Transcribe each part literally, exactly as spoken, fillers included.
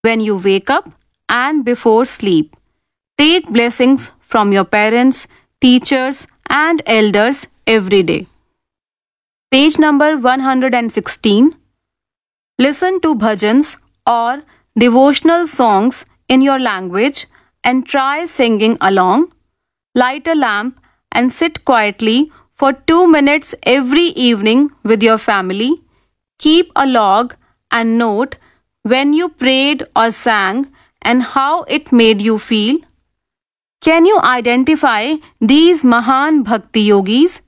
when you wake up and before sleep. Take blessings from your parents, teachers, and elders every day. Page number one hundred sixteen. Listen to bhajans or devotional songs in your language and try singing along. Light a lamp and sit quietly for two minutes every evening with your family. Keep a log and note when you prayed or sang and how it made you feel. Can you identify these Mahan Bhakti Yogis?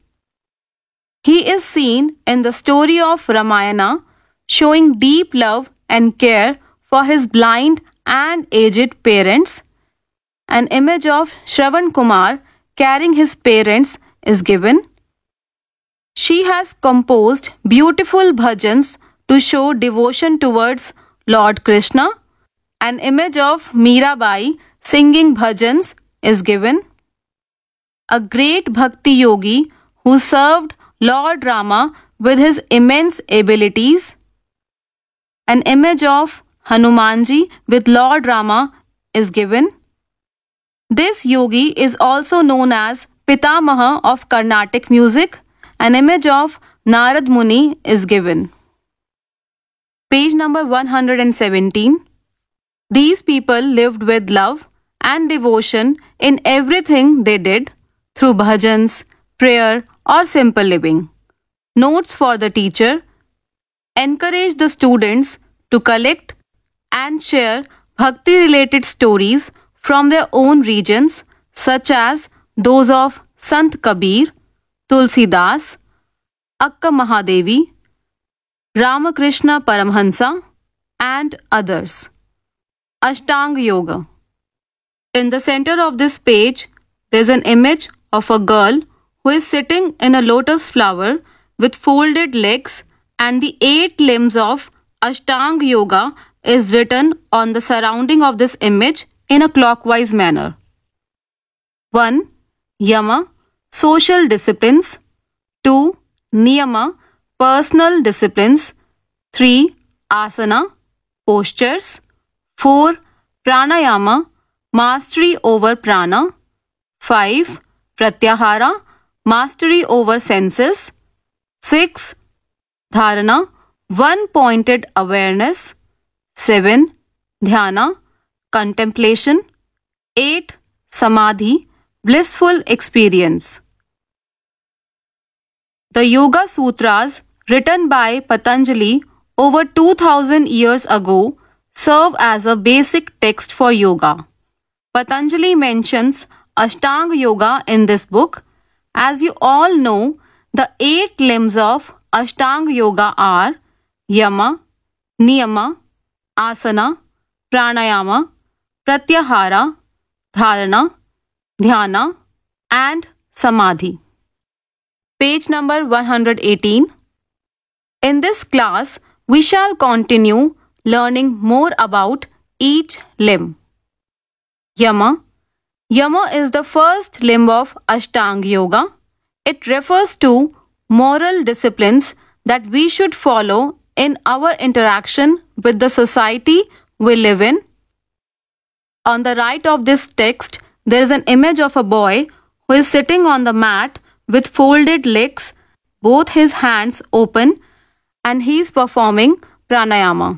He is seen in the story of Ramayana, showing deep love and care for his blind and aged parents. An image of Shravan Kumar carrying his parents is given. She has composed beautiful bhajans to show devotion towards Lord Krishna. An image of Mirabai singing bhajans is given. A great bhakti yogi who served Lord Rama with his immense abilities. An image of Hanumanji with Lord Rama is given. This yogi is also known as Pitamaha of Carnatic music. An image of Narad Muni is given. Page number one hundred seventeen. These people lived with love and devotion in everything they did through bhajans, prayer, or simple living. Notes for the teacher. Encourage the students to collect and share bhakti-related stories from their own regions, such as those of Sant Kabir, Tulsidas, Akka Mahadevi, Ramakrishna Paramhansa, and others. Ashtanga Yoga. In the center of this page, there is an image of a girl who is sitting in a lotus flower with folded legs, and the eight limbs of Ashtanga Yoga is written on the surrounding of this image in a clockwise manner. one. Yama, social disciplines. two. Niyama, personal disciplines. three. Asana, postures. four. Pranayama, mastery over prana. five. Pratyahara, mastery over senses. six. Dharana, one-pointed awareness. seven. Dhyana, contemplation. eight. Samadhi, blissful experience. The Yoga Sutras, written by Patanjali over two thousand years ago, serve as a basic text for yoga. Patanjali mentions Ashtanga Yoga in this book. As you all know, the eight limbs of Ashtanga Yoga are Yama, Niyama, Asana, Pranayama, Pratyahara, Dharana, Dhyana, and Samadhi. Page number one hundred eighteen. In this class, we shall continue learning more about each limb. Yama. Yama is the first limb of Ashtanga Yoga. It refers to moral disciplines that we should follow in our interaction with the society we live in. On the right of this text, there is an image of a boy who is sitting on the mat with folded legs, both his hands open, and he is performing pranayama.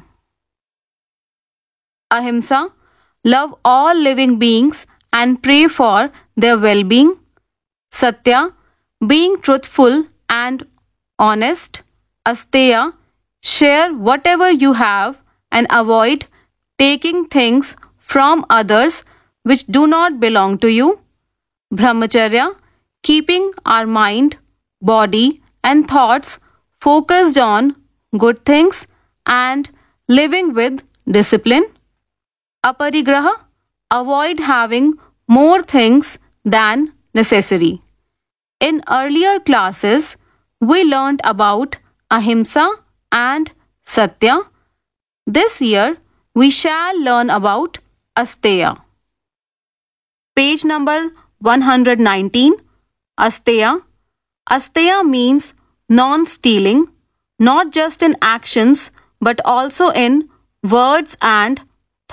Ahimsa, love all living beings and pray for their well-being. Satya, being truthful and honest. Asteya, share whatever you have and avoid taking things from others which do not belong to you. Brahmacharya, keeping our mind, body and thoughts focused on good things and living with discipline. Aparigraha, avoid having more things than necessary. In earlier classes, we learned about Ahimsa and Satya. This year, we shall learn about Asteya. Page number one hundred nineteen. Asteya. Asteya means non-stealing, not just in actions but also in words and